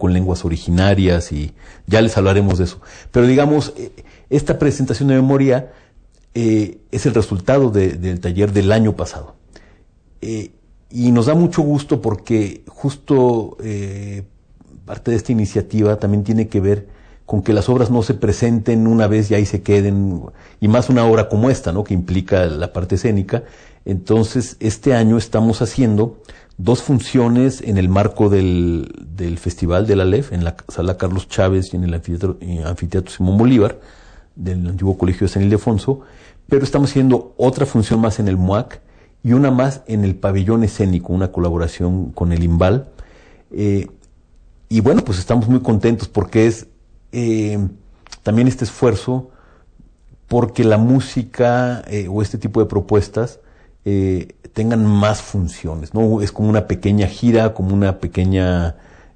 con lenguas originarias, y ya les hablaremos de eso. Pero digamos, esta presentación de memoria es el resultado del taller del año pasado. Y nos da mucho gusto porque justo parte de esta iniciativa también tiene que ver con que las obras no se presenten una vez y ahí se queden, y más una obra como esta, ¿no?, que implica la parte escénica. Entonces, este año estamos haciendo 2 funciones en el marco del Festival de la LEF, en la Sala Carlos Chávez y en el Anfiteatro Simón Bolívar, del antiguo Colegio de San Ildefonso, pero estamos haciendo otra función más en el MUAC y una más en el Pabellón Escénico, una colaboración con el IMBAL. Y bueno, pues estamos muy contentos porque es también este esfuerzo porque la música o este tipo de propuestas tengan más funciones, ¿no? Es como una pequeña gira, como una pequeña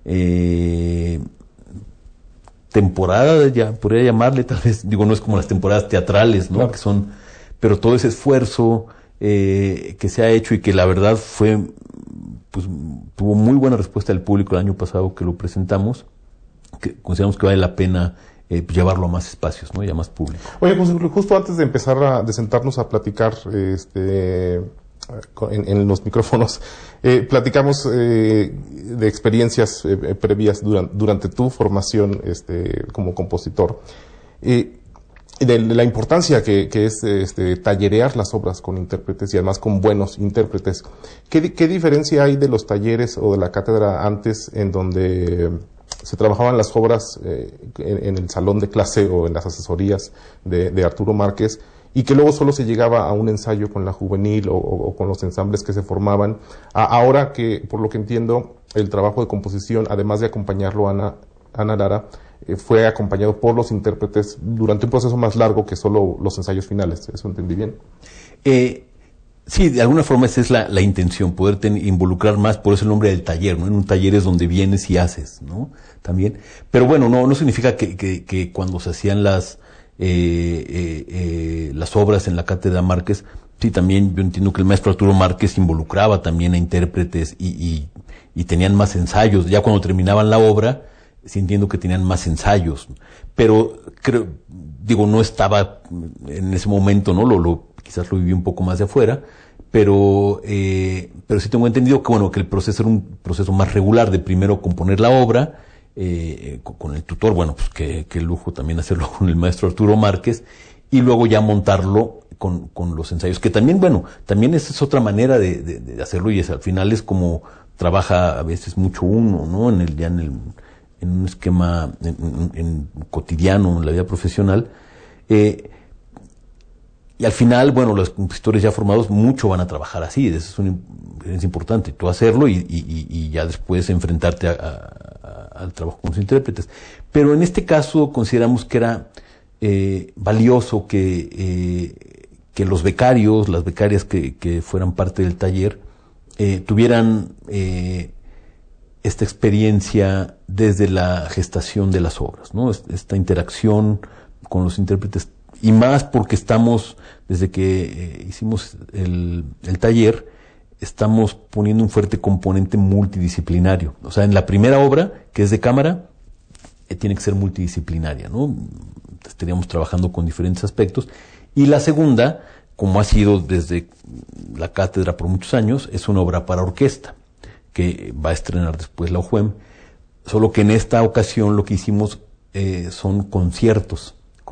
temporada, ya podría llamarle, tal vez, digo, no es como las temporadas teatrales, ¿no? Claro. Que son, pero todo ese esfuerzo que se ha hecho y que la verdad pues tuvo muy buena respuesta del público el año pasado que lo presentamos, que consideramos que vale la pena llevarlo a más espacios, ¿no? Y a más público. Oye, pues justo antes de empezar de sentarnos a platicar en los micrófonos, platicamos de experiencias previas durante tu formación como compositor, de la importancia que es tallerear las obras con intérpretes y además con buenos intérpretes. ¿Qué diferencia hay de los talleres o de la cátedra antes, en donde se trabajaban las obras en el salón de clase o en las asesorías de Arturo Márquez, y que luego solo se llegaba a un ensayo con la juvenil o con los ensambles que se formaban? Ahora que, por lo que entiendo, el trabajo de composición, además de acompañarlo Ana Lara, fue acompañado por los intérpretes durante un proceso más largo que solo los ensayos finales. ¿Eso entendí bien? Sí, de alguna forma esa es la intención, poder involucrar más, por eso el nombre del taller, ¿no? En un taller es donde vienes y haces, ¿no? También. Pero bueno, no significa que cuando se hacían las obras en la Cátedra Márquez, sí, también yo entiendo que el maestro Arturo Márquez involucraba también a intérpretes y tenían más ensayos. Ya cuando terminaban la obra, sí entiendo que tenían más ensayos. Pero no estaba en ese momento, ¿no? Quizás lo viví un poco más de afuera, pero sí tengo entendido que el proceso era un proceso más regular, de primero componer la obra, con el tutor, pues qué lujo también hacerlo con el maestro Arturo Márquez, y luego ya montarlo con los ensayos, que también, también esa es otra manera de hacerlo, y al final es como trabaja a veces mucho uno, ¿no? En un esquema en cotidiano, en la vida profesional, y al final, los compositores ya formados mucho van a trabajar así. Eso es importante, tú hacerlo y ya después enfrentarte al trabajo con los intérpretes. Pero en este caso consideramos que era valioso que los becarios, las becarias que fueran parte del taller, tuvieran esta experiencia desde la gestación de las obras, ¿no? Esta interacción con los intérpretes, y más porque estamos, desde que hicimos el taller, estamos poniendo un fuerte componente multidisciplinario. O sea, en la primera obra, que es de cámara, tiene que ser multidisciplinaria, ¿no? Estaríamos trabajando con diferentes aspectos. Y la segunda, como ha sido desde la cátedra por muchos años, es una obra para orquesta, que va a estrenar después la OJUEM, solo que en esta ocasión lo que hicimos son conciertos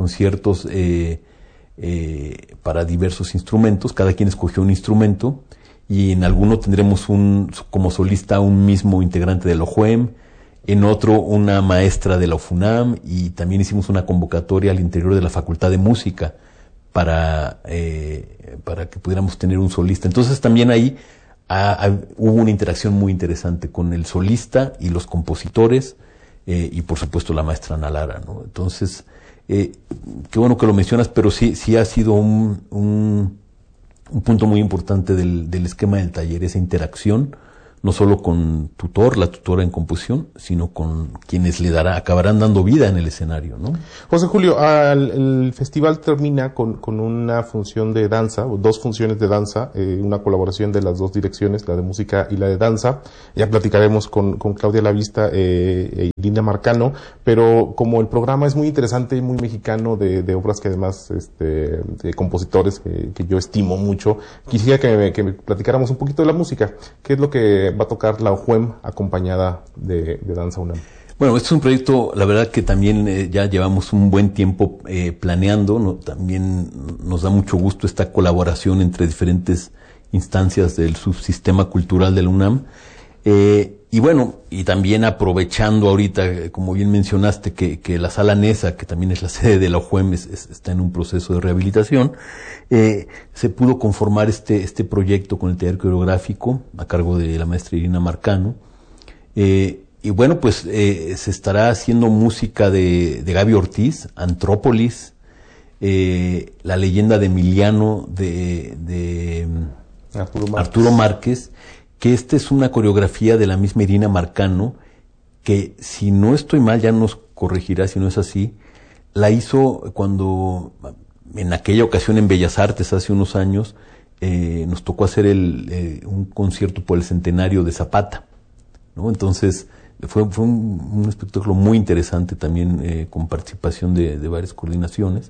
para diversos instrumentos. Cada quien escogió un instrumento, y en alguno tendremos como solista un mismo integrante de la OJUEM, en otro una maestra de la UFUNAM, y también hicimos una convocatoria al interior de la Facultad de Música para que pudiéramos tener un solista. Entonces también ahí hubo una interacción muy interesante con el solista y los compositores, y por supuesto la maestra Ana Lara, ¿no? Entonces, qué bueno que lo mencionas, pero sí ha sido un punto muy importante del esquema del taller, esa interacción, no solo con la tutora en composición, sino con quienes acabarán dando vida en el escenario, ¿no? José Julio, el festival termina con una función de danza, o 2 funciones de danza, una colaboración de las 2 direcciones, la de música y la de danza. Ya platicaremos con Claudia Lavista e Irina Marcano, pero como el programa es muy interesante y muy mexicano, de obras que además, de compositores que yo estimo mucho, quisiera que me platicáramos un poquito de la música. ¿Qué es lo que va a tocar la OJUEM acompañada de Danza UNAM? Bueno, este es un proyecto, la verdad que también ya llevamos un buen tiempo planeando, ¿no? También nos da mucho gusto esta colaboración entre diferentes instancias del subsistema cultural de la UNAM. Y bueno, y también aprovechando ahorita, como bien mencionaste, que la Sala Nesa, que también es la sede de la OJUEM, está en un proceso de rehabilitación, se pudo conformar este proyecto con el taller coreográfico a cargo de la maestra Irina Marcano. Y bueno, pues se estará haciendo música de Gaby Ortiz, Antrópolis, La leyenda de Emiliano de Arturo Márquez, que esta es una coreografía de la misma Irina Marcano, que si no estoy mal, ya nos corregirá si no es así, la hizo cuando, en aquella ocasión en Bellas Artes, hace unos años, nos tocó hacer un concierto por el centenario de Zapata, ¿no? Entonces, fue un espectáculo muy interesante también, con participación de varias coordinaciones.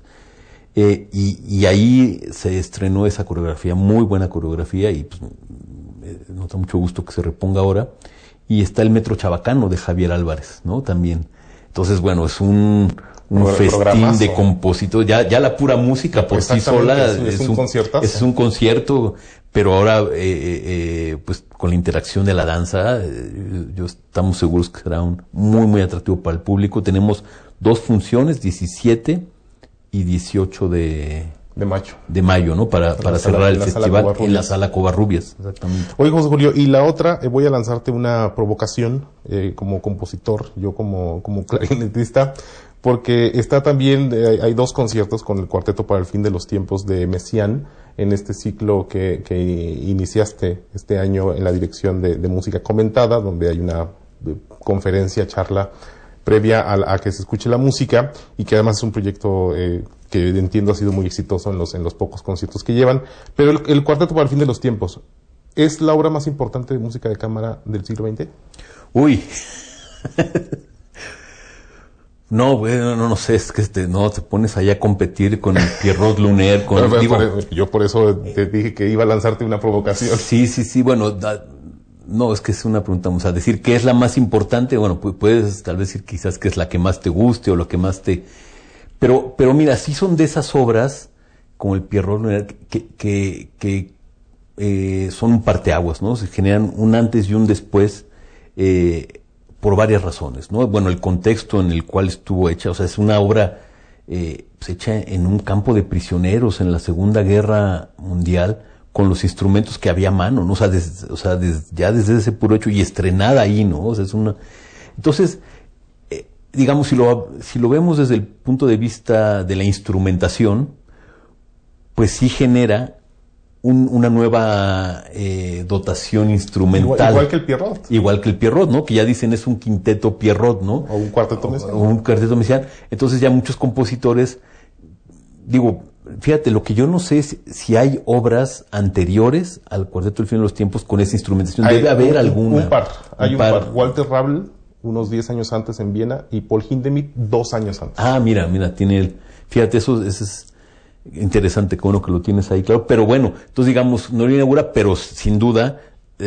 Y ahí se estrenó esa coreografía, muy buena coreografía, y pues, nos da mucho gusto que se reponga ahora. Y está el Metro Chabacano de Javier Álvarez, ¿no? También. Entonces, bueno, es un festín de compositores. Ya la pura música por sí sola es un conciertazo. Es un concierto, pero ahora, pues con la interacción de la danza, yo estamos seguros que será muy, muy atractivo para el público. Tenemos 2 funciones, 17 y 18 de mayo, ¿no? Para cerrar el festival en la Sala Covarrubias. Exactamente. Oye, José Julio, y la otra, voy a lanzarte una provocación, como compositor, yo como clarinetista, porque está también, hay 2 conciertos con el Cuarteto para el Fin de los Tiempos de Messiaen, en este ciclo que iniciaste este año en la dirección de música comentada, donde hay una conferencia, charla previa a que se escuche la música, y que además es un proyecto que entiendo ha sido muy exitoso en los pocos conciertos que llevan. Pero el Cuarteto para el Fin de los Tiempos, ¿es la obra más importante de música de cámara del siglo XX? Uy. No, bueno, no sé, es que no te pones allá a competir con el Pierrot Lunaire, yo por eso te dije que iba a lanzarte una provocación. Sí, bueno, no, es que es una pregunta, o sea, decir qué es la más importante, bueno, puedes tal vez decir quizás que es la que más te guste o lo que más te... Pero mira, sí son de esas obras, como el Pierrot Lunaire, que son un parteaguas, ¿no? Se generan un antes y un después, por varias razones, ¿no? Bueno, el contexto en el cual estuvo hecha, o sea, es una obra hecha en un campo de prisioneros en la Segunda Guerra Mundial, con los instrumentos que había a mano, ¿no? O sea, ya desde ese puro hecho, y estrenada ahí, ¿no? O sea, es una... Entonces, digamos, si lo vemos desde el punto de vista de la instrumentación, pues sí genera una nueva dotación instrumental. Igual que el Pierrot. Igual que el Pierrot, ¿no? Que ya dicen es un quinteto Pierrot, ¿no? O un cuarteto Messiaen. O un cuarteto Messiaen. Entonces ya muchos compositores, digo, fíjate, lo que yo no sé es si hay obras anteriores al Cuarteto del Fin de los Tiempos con esa instrumentación. Debe haber alguna. Hay un par. Walter Rabel, unos 10 años antes en Viena, y Paul Hindemith, 2 años antes. Ah, mira, tiene el... Fíjate, eso es interesante, que bueno que lo tienes ahí, claro. Pero bueno, entonces digamos, no lo inaugura, pero sin duda,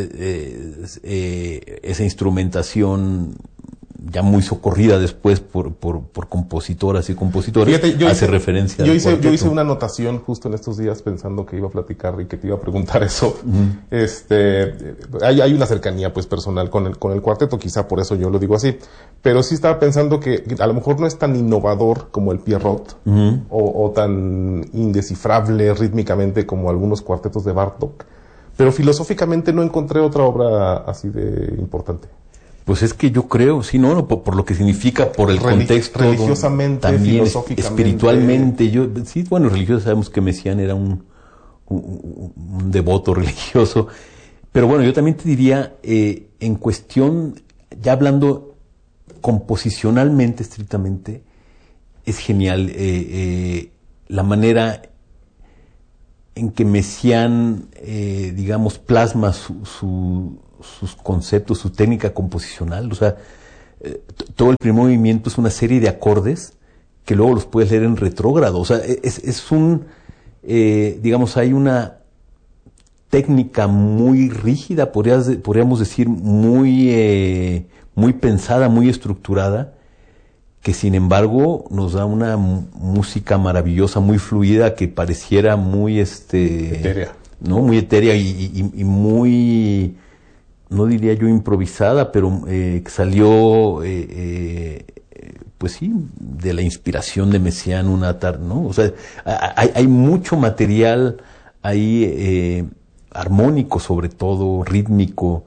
esa instrumentación ya muy socorrida después por compositoras y compositores, fíjate, hace referencia yo hice una anotación justo en estos días pensando que iba a platicar y que te iba a preguntar eso. Hay una cercanía pues personal con el cuarteto, quizá por eso yo lo digo así, pero sí estaba pensando que a lo mejor no es tan innovador como el Pierrot, o tan indescifrable rítmicamente como algunos cuartetos de Bartók, pero filosóficamente no encontré otra obra así de importante. Pues es que yo creo, sí, no, por lo que significa, por el contexto. Religiosamente, también filosóficamente. Espiritualmente, sí, bueno, religioso sabemos que Messiaen era un devoto religioso. Pero bueno, yo también te diría, en cuestión, ya hablando composicionalmente, estrictamente, es genial la manera en que Messiaen, digamos, plasma sus conceptos, su técnica composicional. O sea, todo el primer movimiento es una serie de acordes que luego los puedes leer en retrógrado. O sea, es un, digamos, hay una técnica muy rígida, podríamos decir, muy pensada, muy estructurada, que sin embargo nos da una música maravillosa, muy fluida, que pareciera muy etérea, ¿no? Muy etérea y muy, no diría yo improvisada, pero que salió pues sí, de la inspiración de Messiaen una tarde, ¿no? O sea, hay mucho material ahí, armónico sobre todo, rítmico,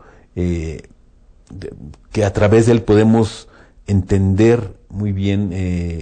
que a través de él podemos entender muy bien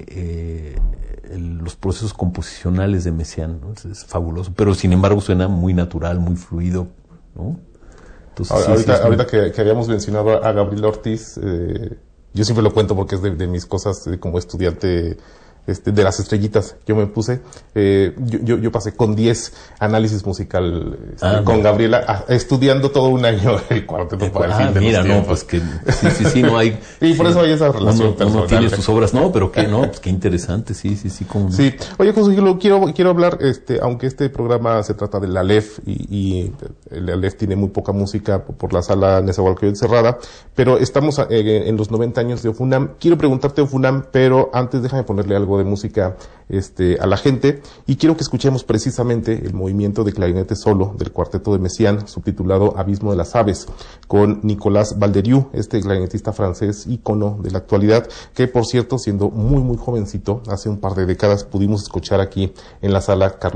los procesos composicionales de Messiaen, ¿no? Es fabuloso, pero sin embargo suena muy natural, muy fluido, ¿no? Entonces, ahorita que habíamos mencionado a Gabriel Ortiz, yo siempre lo cuento porque es de mis cosas como estudiante de las estrellitas. Yo me puse, yo pasé con 10 análisis musical con Gabriela, estudiando todo un año el cuarteto para el fin de mira, los no, tiempos. pues que sí, no hay. Y por eso hay esa relación uno tiene sus obras, no, pero que no, pues qué interesante, sí, como. Sí, oye, José, quiero hablar, aunque este programa se trata del Aleph y el Aleph tiene muy poca música por la sala Nezahualcóyotl cerrada, pero estamos en los 90 años de Ofunam. Quiero preguntarte, Ofunam, pero antes déjame ponerle algo de música a la gente, y quiero que escuchemos precisamente el movimiento de clarinete solo del cuarteto de Messiaen, subtitulado Abismo de las Aves, con Nicolas Valderiu, este clarinetista francés ícono de la actualidad, que por cierto, siendo muy jovencito, hace un par de décadas pudimos escuchar aquí en la sala Carlos